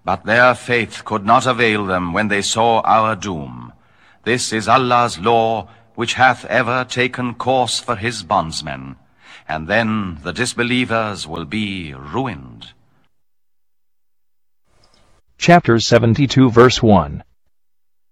But their faith could not avail them when they saw our doom. This is Allah's law, which hath ever taken course for his bondsmen, and then the disbelievers will be ruined. Chapter 72 verse 1.